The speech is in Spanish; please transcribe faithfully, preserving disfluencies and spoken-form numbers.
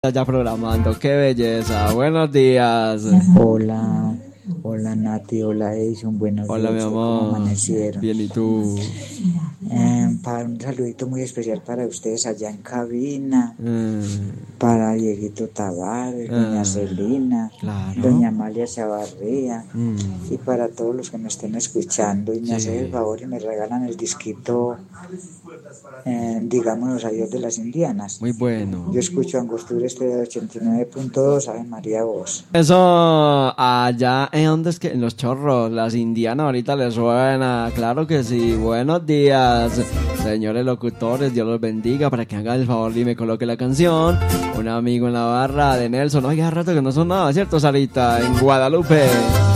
Ya programando, qué belleza. Buenos días. Hola, hola Nati, hola Edison, buenos Hola, mi días, ¿cómo amor. amanecieron? Bien, ¿y tú? Eh, para un saludito muy especial para ustedes allá en cabina, Mm, para Dieguito Tavares, doña ah, Celina, claro. doña Amalia Chavarría, Mm, y para todos los que me estén escuchando, y me hacen el sí. favor y me regalan el disquito, eh, digamos, los adiós de las indianas. Muy bueno. Yo escucho Angostura este de ochenta y nueve punto dos, Ave María Voz. Eso allá en donde es que en los chorros, las indianas ahorita les suena, claro que sí. Buenos días, señores locutores, Dios los bendiga. Para que haga el favor y me coloque la canción. Un amigo en la barra de Nelson, oiga, hace rato que no sonaba, ¿cierto, Sarita? En Guadalupe.